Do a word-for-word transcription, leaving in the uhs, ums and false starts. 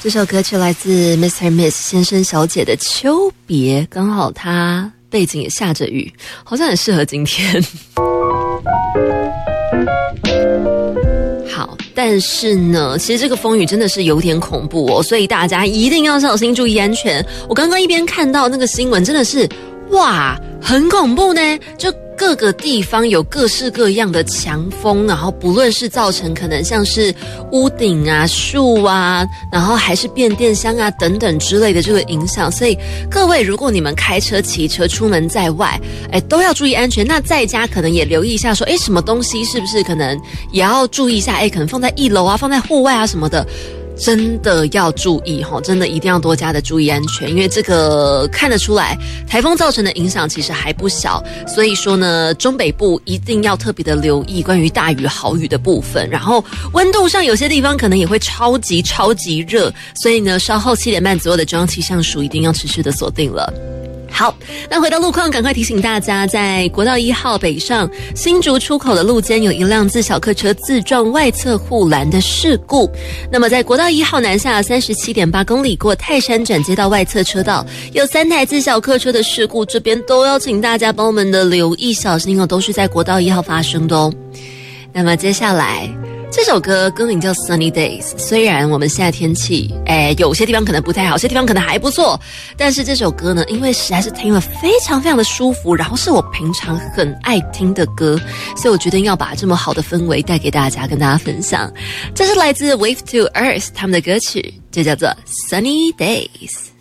这首歌曲来自 Mister and Miss 先生小姐的秋别，刚好它背景也下着雨，好像很适合今天。好，但是呢，其实这个风雨真的是有点恐怖哦，所以大家一定要小心，注意安全。我刚刚一边看到那个新闻，真的是哇，很恐怖呢，就各个地方有各式各样的强风，然后不论是造成可能像是屋顶啊、树啊，然后还是变电箱啊等等之类的这个影响，所以各位如果你们开车、骑车出门在外，哎，都要注意安全。那在家可能也留意一下说，哎，什么东西是不是可能也要注意一下，哎，可能放在一楼啊、放在户外啊什么的。真的要注意齁，真的一定要多加的注意安全，因为这个看得出来台风造成的影响其实还不小，所以说呢中北部一定要特别的留意关于大雨豪雨的部分，然后温度上有些地方可能也会超级超级热，所以呢稍后七点半左右的中央气象署一定要持续的锁定了。好，那回到路况，赶快提醒大家，在国道一号北上新竹出口的路肩有一辆自小客车自撞外侧护栏的事故。那么在国道一号南下 三十七点八 公里过泰山转接道外侧车道，有三台自小客车的事故，这边都要请大家帮我们的留意小心哦，都是在国道一号发生的哦。那么接下来这首歌歌名叫 Sunny Days， 虽然我们现在天气诶有些地方可能不太好，有些地方可能还不错，但是这首歌呢，因为实在是听了非常非常的舒服，然后是我平常很爱听的歌，所以我决定要把这么好的氛围带给大家，跟大家分享。这是来自 Wave to Earth 他们的歌曲，就叫做 Sunny Days。